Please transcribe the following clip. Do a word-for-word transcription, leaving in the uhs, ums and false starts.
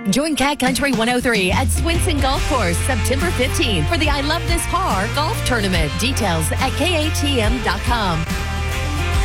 Join Cat Country one oh three at Swenson Golf Course September fifteenth for the I Love This Par golf tournament. Details at K A T M dot com.